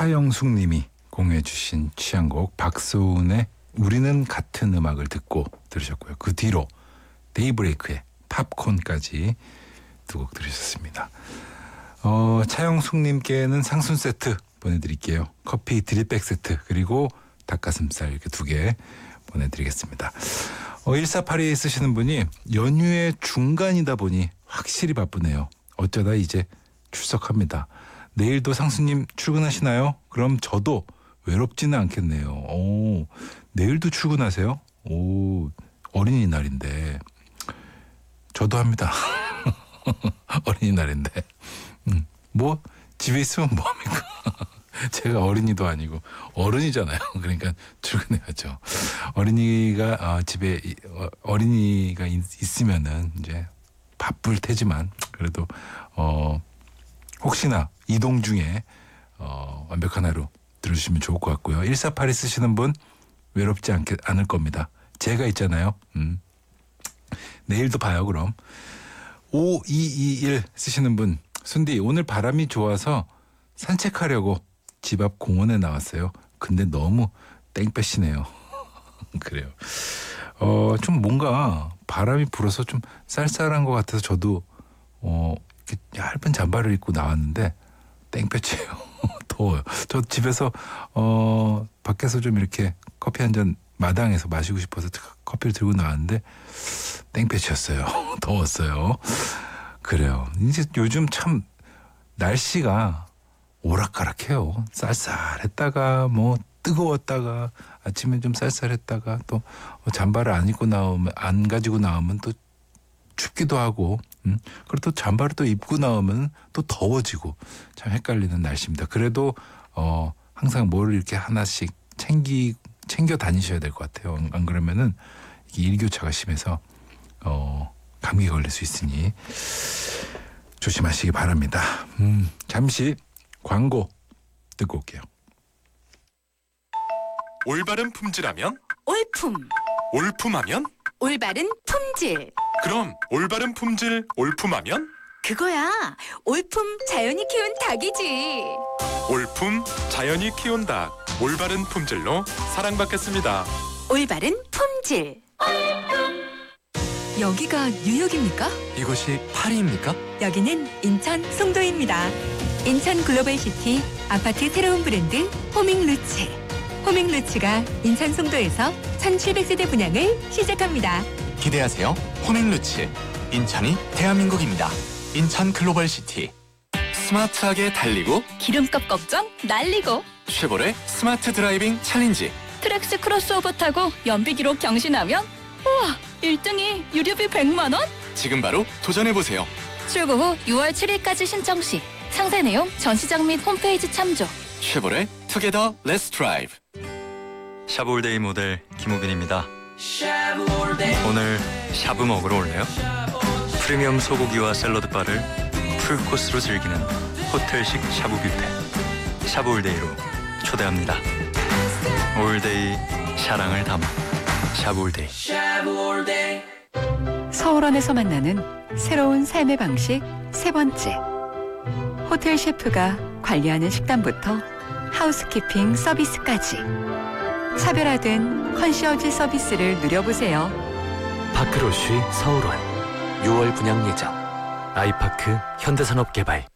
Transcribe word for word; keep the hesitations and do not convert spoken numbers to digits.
차영숙 님이 공유해 주신 취향곡 박소은의 우리는 같은 음악을 듣고 들으셨고요. 그 뒤로 데이브레이크의 팝콘까지 두 곡 들으셨습니다. 어, 차영숙 님께는 상순 세트 보내드릴게요. 커피 드립백 세트 그리고 닭가슴살 이렇게 두 개 보내드리겠습니다. 어, 일사팔이 쓰시는 분이 연휴의 중간이다 보니 확실히 바쁘네요. 어쩌다 이제 출석합니다. 내일도 상수님 출근하시나요? 그럼 저도 외롭지는 않겠네요. 오, 내일도 출근하세요? 오, 어린이날인데 저도 합니다. 어린이날인데 음, 뭐 집에 있으면 뭐합니까? 제가 어린이도 아니고 어른이잖아요. 그러니까 출근해야죠. 어린이가 어, 집에 어, 어린이가 있, 있으면은 이제 바쁠 테지만 그래도 어, 혹시나 이동 중에 어, 완벽한 하루 들으시면 좋을 것 같고요. 일사팔이 쓰시는 분 외롭지 않게, 않을 겁니다. 제가 있잖아요. 음. 내일도 봐요 그럼. 오이이일 쓰시는 분 순디 오늘 바람이 좋아서 산책하려고 집 앞 공원에 나왔어요. 근데 너무 땡볕이네요. 그래요. 어, 좀 뭔가 바람이 불어서 좀 쌀쌀한 것 같아서 저도 어, 이렇게 얇은 잠바를 입고 나왔는데 땡볕이에요. 더워요. 저 집에서 어, 밖에서 좀 이렇게 커피 한 잔 마당에서 마시고 싶어서 커피를 들고 나왔는데 땡볕이었어요. 더웠어요. 그래요. 이제 요즘 참 날씨가 오락가락해요. 쌀쌀했다가 뭐 뜨거웠다가 아침에 좀 쌀쌀했다가 또 잠바를 안 입고 나오면 안 가지고 나오면 또 춥기도 하고 음? 그리고 또 잠바를 또 입고 나오면 또 더워지고 참 헷갈리는 날씨입니다. 그래도 어 항상 뭘 이렇게 하나씩 챙기 챙겨 다니셔야 될 것 같아요. 안 그러면은 이게 일교차가 심해서 어 감기 걸릴 수 있으니 조심하시기 바랍니다. 음, 잠시 광고 듣고 올게요. 올바른 품질하면 올품. 올품하면 올바른 품질. 그럼 올바른 품질 올품하면 그거야. 올품 자연이 키운 닭이지. 올품 자연이 키운 닭 올바른 품질로 사랑받겠습니다. 올바른 품질. 여기가 뉴욕입니까? 이곳이 파리입니까? 여기는 인천 송도입니다. 인천 글로벌시티 아파트 새로운 브랜드 호밍루츠. 호밍루츠가 인천 송도에서 천칠백 세대 분양을 시작합니다. 기대하세요. 호밍루츠. 인천이 대한민국입니다. 인천 글로벌시티. 스마트하게 달리고 기름값 걱정 날리고 쉐보레 스마트 드라이빙 챌린지. 트랙스 크로스오버 타고 연비 기록 경신하면 우와 일 등이 유류비 백만 원? 지금 바로 도전해보세요. 출고 후 유월 칠일까지 신청 시 상세 내용 전시장 및 홈페이지 참조. 쉐보레 투게더 렛츠 드라이브. 샤브올데이 모델 김우빈입니다. 오늘 샤브 먹으러 올래요? 프리미엄 소고기와 샐러드 바를 풀코스로 즐기는 호텔식 샤브 뷔페 샤브올데이로 초대합니다. 올데이 사랑을 담아 샤브올데이. 서울원에서 만나는 새로운 삶의 방식 세 번째. 호텔 셰프가 관리하는 식단부터 하우스키핑 서비스까지 차별화된 컨시어지 서비스를 누려보세요. 파크로쉬 서울원 유월 분양 예정. 아이파크 현대산업개발.